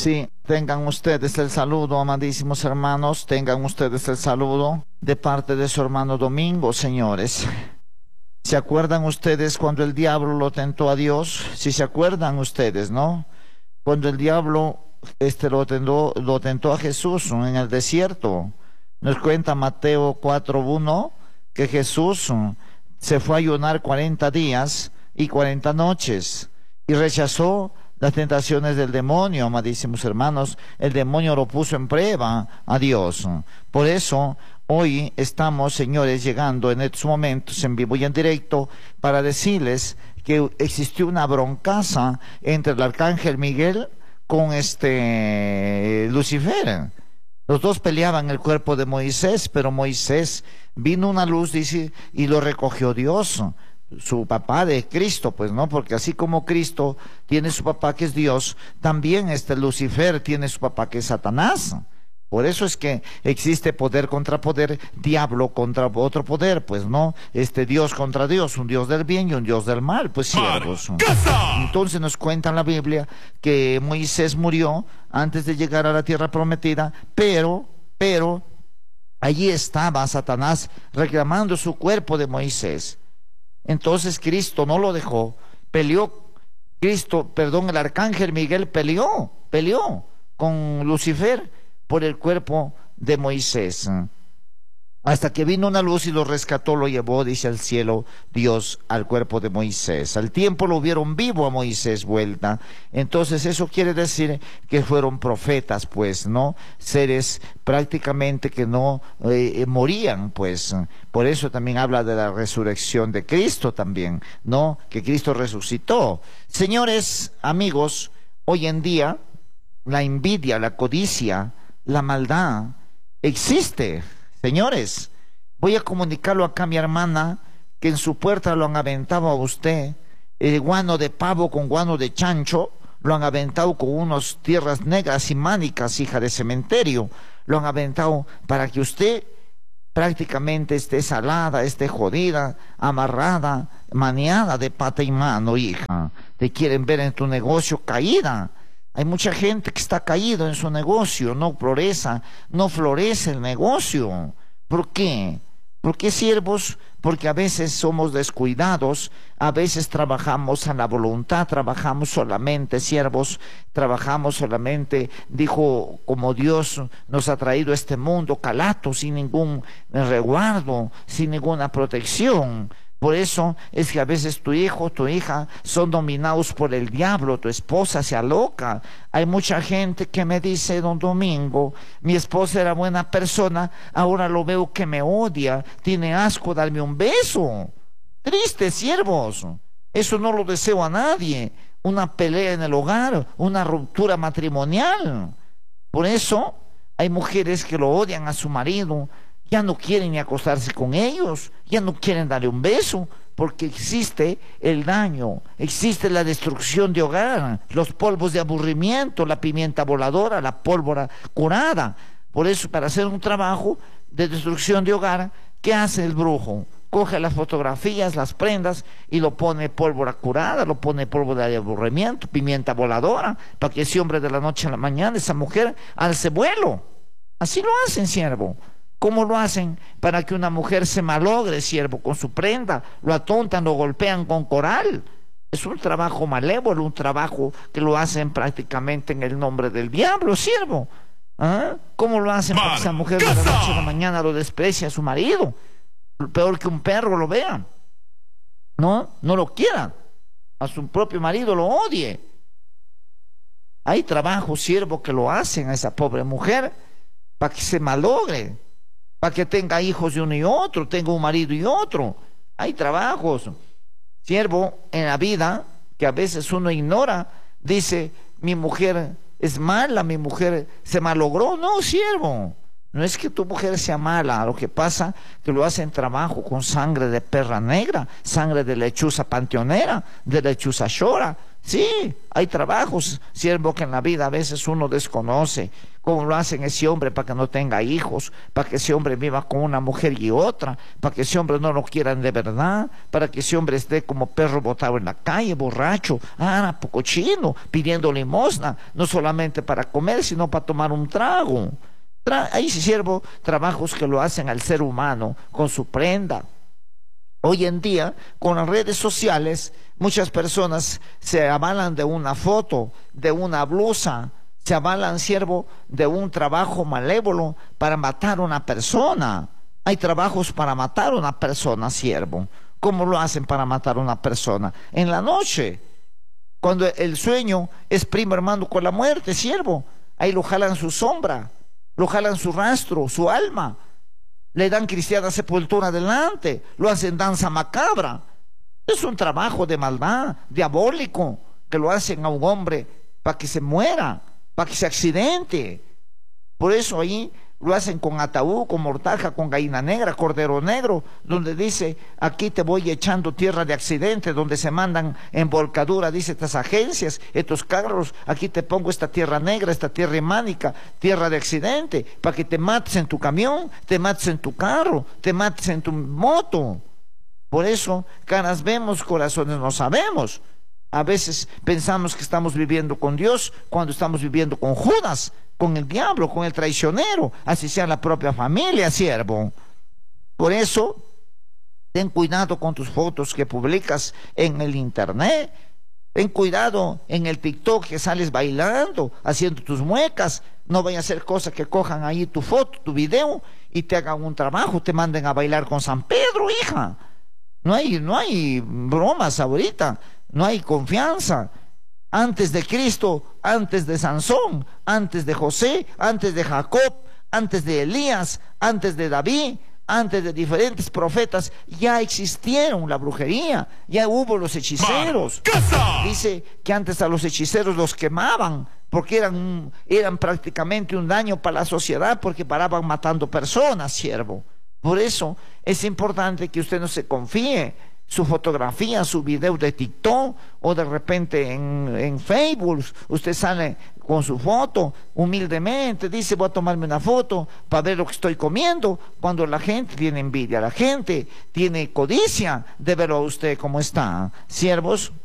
Sí, tengan ustedes el saludo, amadísimos hermanos, tengan ustedes el saludo de parte de su hermano Domingo, señores. ¿Se acuerdan ustedes cuando el diablo lo tentó a Dios? Sí se acuerdan ustedes, ¿no? Cuando el diablo lo tentó a Jesús en el desierto. Nos cuenta Mateo 4:1 que Jesús se fue a ayunar 40 días y 40 noches y rechazó las tentaciones del demonio, amadísimos hermanos. El demonio lo puso en prueba a Dios. Por eso hoy estamos, señores, llegando en estos momentos en vivo y en directo para decirles que existió una broncaza entre el arcángel Miguel con Lucifer. Los dos peleaban el cuerpo de Moisés, pero Moisés vino una luz, dice, y lo recogió Dios, su papá de Cristo, pues no, porque así como Cristo tiene su papá que es Dios, también Lucifer tiene su papá que es Satanás. Por eso es que existe poder contra poder, diablo contra otro poder, pues no, Dios contra Dios, un Dios del bien y un Dios del mal, pues siervos. Entonces nos cuenta en la Biblia que Moisés murió antes de llegar a la tierra prometida, pero allí estaba Satanás reclamando su cuerpo de Moisés. Entonces Cristo no lo dejó, el arcángel Miguel peleó con Lucifer por el cuerpo de Moisés, hasta que vino una luz y lo rescató, lo llevó, dice, al cielo Dios al cuerpo de Moisés. Al tiempo lo vieron vivo a Moisés vuelta. Entonces eso quiere decir que fueron profetas, pues, ¿no? Seres prácticamente que no morían, pues. Por eso también habla de la resurrección de Cristo también, ¿no? Que Cristo resucitó. Señores, amigos, hoy en día la envidia, la codicia, la maldad existe. Señores, voy a comunicarlo acá a mi hermana, que en su puerta lo han aventado a usted, guano de pavo con guano de chancho, lo han aventado con unas tierras negras y mánicas, hija de cementerio, lo han aventado para que usted prácticamente esté salada, esté jodida, amarrada, maniada de pata y mano, hija. Te quieren ver en tu negocio caída. Hay mucha gente que está caído en su negocio, no florece el negocio. ¿Por qué? ¿Por qué, siervos? Porque a veces somos descuidados, a veces trabajamos a la voluntad, trabajamos solamente, siervos, trabajamos solamente, dijo, como Dios nos ha traído a este mundo, calato, sin ningún resguardo, sin ninguna protección. Por eso es que a veces tu hijo, tu hija son dominados por el diablo, tu esposa se aloca. Hay mucha gente que me dice, don Domingo, mi esposa era buena persona, ahora lo veo que me odia, tiene asco darme un beso. Triste, siervos, eso no lo deseo a nadie. Una pelea en el hogar, una ruptura matrimonial. Por eso hay mujeres que lo odian a su marido, ya no quieren ni acostarse con ellos, ya no quieren darle un beso, porque existe el daño, existe la destrucción de hogar, los polvos de aburrimiento, la pimienta voladora, la pólvora curada. Por eso, para hacer un trabajo de destrucción de hogar, ¿qué hace el brujo? Coge las fotografías, las prendas y lo pone pólvora curada, lo pone polvo de aburrimiento, pimienta voladora, para que ese hombre de la noche a la mañana, esa mujer, alce vuelo. Así lo hacen, siervo. ¿Cómo lo hacen? Para que una mujer se malogre, siervo, con su prenda, lo atontan, lo golpean con coral. Es un trabajo malévolo, un trabajo que lo hacen prácticamente en el nombre del diablo, siervo. ¿Ah? ¿Cómo lo hacen para que esa mujer de la noche a la mañana lo desprecia a su marido? Peor que un perro lo vea. No lo quiera. A su propio marido lo odie. Hay trabajo, siervo, que lo hacen a esa pobre mujer para que se malogre, para que tenga hijos de uno y otro, tenga un marido y otro. Hay trabajos, siervo, en la vida que a veces uno ignora. Dice, mi mujer es mala, mi mujer se malogró. No, siervo, no es que tu mujer sea mala. Lo que pasa que lo hacen trabajo con sangre de perra negra, sangre de lechuza panteonera, de lechuza chora, Sí, hay trabajos, siervo, que en la vida a veces uno desconoce. Cómo lo hacen ese hombre para que no tenga hijos, para que ese hombre viva con una mujer y otra, para que ese hombre no lo quieran de verdad, para que ese hombre esté como perro botado en la calle, borracho, cochino, pidiendo limosna, no solamente para comer, sino para tomar un trago. Hay, siervo, trabajos que lo hacen al ser humano con su prenda. Hoy en día, con las redes sociales, muchas personas se avalan de una foto, de una blusa, se avalan, siervo, de un trabajo malévolo para matar a una persona. Hay trabajos para matar a una persona, siervo. ¿Cómo lo hacen para matar a una persona? En la noche, cuando el sueño es primo hermano con la muerte, siervo. Ahí lo jalan su sombra, lo jalan su rastro, su alma. Le dan cristiana sepultura delante, lo hacen danza macabra. Es un trabajo de maldad, diabólico, que lo hacen a un hombre para que se muera, para que se accidente. Por eso ahí lo hacen con ataúd, con mortaja, con gallina negra, cordero negro, donde dice, aquí te voy echando tierra de accidente, donde se mandan en volcadura, dice estas agencias, estos carros, aquí te pongo esta tierra negra, esta tierra hemánica, tierra de accidente, para que te mates en tu camión, te mates en tu carro, te mates en tu moto. Por eso, caras vemos, corazones no sabemos. A veces pensamos que estamos viviendo con Dios cuando estamos viviendo con Judas, con el diablo, con el traicionero, así sea la propia familia, siervo. Por eso, ten cuidado con tus fotos que publicas en el internet. Ten cuidado en el TikTok que sales bailando, haciendo tus muecas. No vaya a ser cosa que cojan ahí tu foto, tu video y te hagan un trabajo, te manden a bailar con San Pedro, hija. No hay bromas ahorita, no hay confianza. Antes de Cristo, antes de Sansón, antes de José, antes de Jacob, antes de Elías, antes de David, antes de diferentes profetas, ya existieron la brujería, ya hubo los hechiceros. Dice que antes a los hechiceros los quemaban, porque eran prácticamente un daño para la sociedad, porque paraban matando personas, siervo. Por eso es importante que usted no se confíe. Su fotografía, su video de TikTok o de repente en Facebook, usted sale con su foto humildemente, dice voy a tomarme una foto para ver lo que estoy comiendo, cuando la gente tiene envidia, la gente tiene codicia de verlo a usted como está. Siervos,